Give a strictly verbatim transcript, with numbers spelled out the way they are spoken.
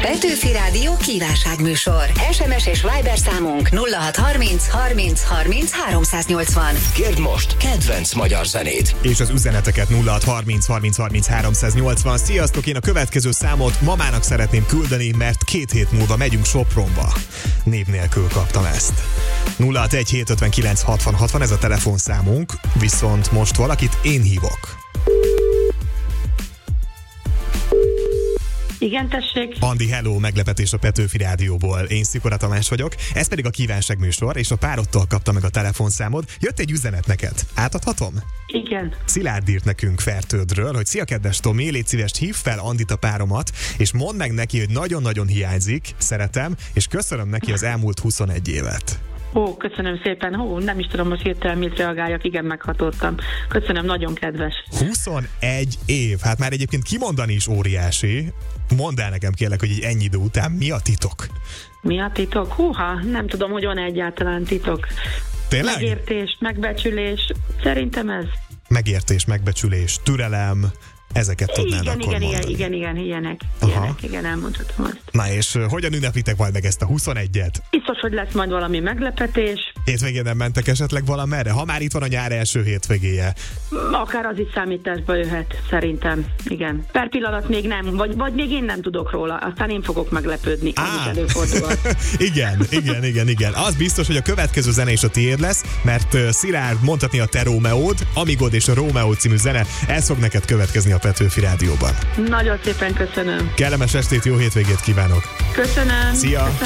Petőfi Rádió kívánságműsor. es em es és Viber számunk nulla hat harminc harminc harminc háromszáznyolcvan. Kérd most kedvenc magyar zenét. És az üzeneteket nulla hat harminc harminc harminc háromszáznyolcvan. Sziasztok, én a következő számot mamának szeretném küldeni, mert két hét múlva megyünk Sopronba. Név nélkül kaptam ezt. nulla hat egy hét ötvenkilenc hatvan hatvan, ez a telefonszámunk, viszont most valakit én hívok. Igen, tessék. Andi, hello, meglepetés a Petőfi Rádióból. Én Szikora Tamás vagyok, ez pedig a kívánság műsor, és a párodtól kapta meg a telefonszámod. Jött egy üzenet neked. Átadhatom? Igen. Szilárd írt nekünk Fertődről, hogy szia kedves Tomi, légy szíves, hív fel Andit, a páromat, és mondd meg neki, hogy nagyon-nagyon hiányzik, szeretem, és köszönöm neki az elmúlt huszonegy évet. Ó, köszönöm szépen. Ó, nem is tudom, most hirtelen mit reagáljak, igen, meghatottam. Köszönöm, nagyon kedves. huszonegy év, hát már egyébként kimondani is óriási. Mondd el nekem kérlek, hogy így ennyi idő után mi a titok? Mi a titok? Húha, nem tudom, hogy van egyáltalán titok. Tényleg? Megértés, megbecsülés, szerintem ez. Megértés, megbecsülés, türelem, ezeket tudnád igen, akkor igen, mondani. igen, igen, igen, ilyenek. Aha. Ilyenek, igen, elmondhatom azt. Na és uh, hogyan ünneplitek majd meg ezt a huszonegyet? Biztos, hogy lesz majd valami meglepetés. Hétvégén nem mentek esetleg valamerre? Ha már itt van a nyár első hétvégéje. Akár az is számításba jöhet, szerintem. Igen. Per pillanat még nem, vagy, vagy még én nem tudok róla, aztán én fogok meglepődni. Ez is előfordulhat. igen, igen, igen, igen. Az biztos, hogy a következő zene is a tiéd lesz, mert uh, Szilárd, mondhatni a te Rómeód, Amigod és a Rómeó című zene, ez fog neked következni a Petőfi Rádióban. Nagyon szépen köszönöm. Kellemes estét, jó hétvégét kívánok! Köszönöm. Szia! Köszönöm.